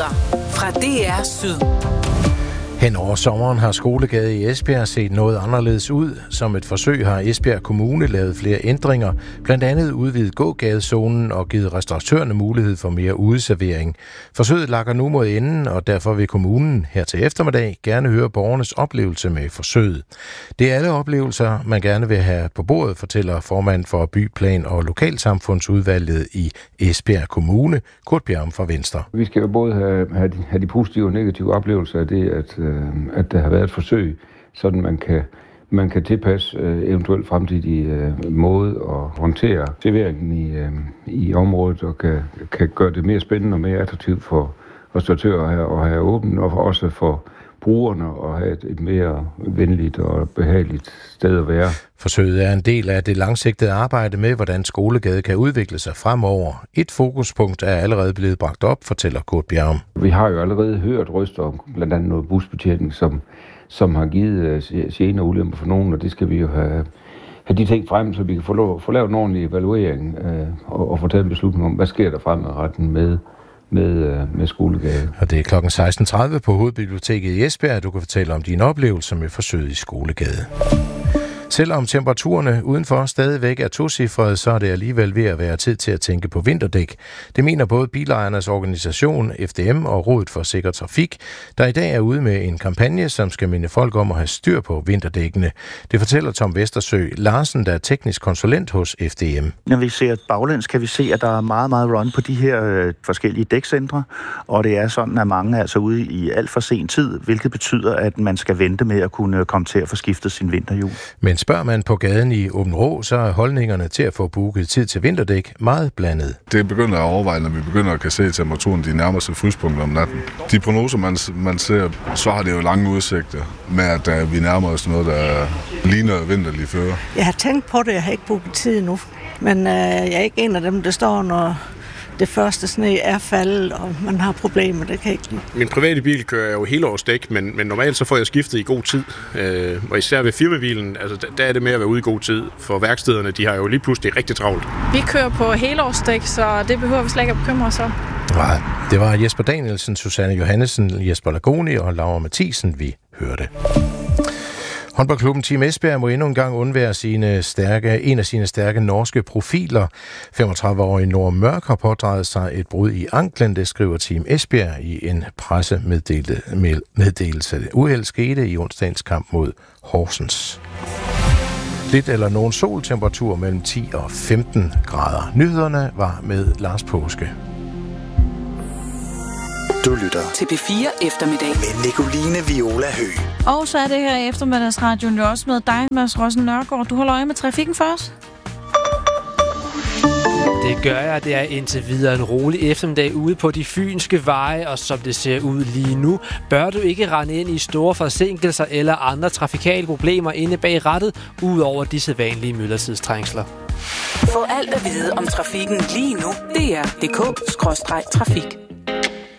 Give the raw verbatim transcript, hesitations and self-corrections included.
Nyheder fra D R Syd. Hen over sommeren har Skolegade i Esbjerg set noget anderledes ud. Som et forsøg har Esbjerg Kommune lavet flere ændringer, blandt andet udvidet gågadezonen og givet restauratørerne mulighed for mere udeservering. Forsøget lakker nu mod enden, og derfor vil kommunen her til eftermiddag gerne høre borgernes oplevelse med forsøget. Det er alle oplevelser, man gerne vil have på bordet, fortæller formand for Byplan- og Lokalsamfundsudvalget i Esbjerg Kommune, Kurt Bjerg fra Venstre. Vi skal jo både have, have, de, have de positive og negative oplevelser af det, at at der har været et forsøg, sådan man kan, man kan tilpasse øh, eventuelt fremtidig øh, måde at håndtere serveringen i, øh, i området, og kan, kan gøre det mere spændende og mere attraktivt for restauratører at have, at have åbent, og også for brugerne at have et, et mere venligt og behageligt sted at være. Forsøget er en del af det langsigtede arbejde med, hvordan Skolegade kan udvikle sig fremover. Et fokuspunkt er allerede blevet bragt op, fortæller Kurt Bjerg. Vi har jo allerede hørt røster om blandt andet noget busbetjening, som, som har givet gener og ulemper for nogen, og det skal vi jo have, have de ting frem, så vi kan få, lov, få lavet en ordentlig evaluering øh, og, og få taget en beslutning om, hvad sker der fremadrettet med Med, med Skolegade. Og det er klokken seksten tredive på Hovedbiblioteket i Esbjerg. Du kan fortælle om dine oplevelser med forsøget i Skolegade. Selvom temperaturerne udenfor stadigvæk er tocifrede, så er det alligevel ved at være tid til at tænke på vinterdæk. Det mener både bilejernes organisation F D M og Rådet for Sikker Trafik, der i dag er ude med en kampagne, som skal minde folk om at have styr på vinterdækkene. Det fortæller Tom Vestersø Larsen, der er teknisk konsulent hos F D M. Når vi ser baglæns, kan vi se, at der er meget, meget run på de her øh, forskellige dækcentre, og det er sådan, at mange er altså ude i alt for sen tid, hvilket betyder, at man skal vente med at kunne komme til at få skiftet sin vinterhjul. Men spørger man på gaden i Aabenraa, så er holdningerne til at få booket tid til vinterdæk meget blandet. Det begynder at overveje, når vi begynder at kan se temperaturen de nærmeste fryspunkter om natten. De prognoser, man, man ser, så har det jo lange udsigter med, at uh, vi nærmer os noget, der ligner vinterlig føre. Jeg har tænkt på det, jeg har ikke booket tid nu, men uh, jeg er ikke en af dem, der står, når det første sne er faldet, og man har problemer, det kan jeg ikke lide. Min private bil kører jeg jo helårsdæk, men, men normalt så får jeg skiftet i god tid. Øh, og især ved firmabilen, altså der, der er det med at være ude i god tid. For værkstederne, de har jo lige pludselig rigtig travlt. Vi kører på helårsdæk, så det behøver vi slet ikke at bekymre os om. Nej, det var Jesper Danielsen, Susanne Johannesen, Jesper Lagoni og Laura Mathisen, vi hørte. Håndboldklubben Team Esbjerg må endnu en gang undvære sine stærke, en af sine stærke norske profiler. femogtredive-årige Nora Mørk har pådraget sig et brud i anklen, det skriver Team Esbjerg i en pressemeddelelse. Uheld skete i onsdagens kamp mod Horsens. Lidt eller nogen soltemperatur mellem ti og femten grader. Nyhederne var med Lars Påske. Du lytter til P fire eftermiddag med Nicoline Viola Høgh. Og så er det her i eftermiddagsradioen jo også med dig, Mads Rossen Nørgaard. Du holder øje med trafikken for os? Det gør jeg. Det er indtil videre en rolig eftermiddag ude på de fynske veje, og som det ser ud lige nu, bør du ikke rende ind i store forsinkelser eller andre trafikale problemer inde bag rattet, ud over disse vanlige myldretidstrængsler. Få alt at vide om trafikken lige nu. D R punktum d k skråstreg trafik.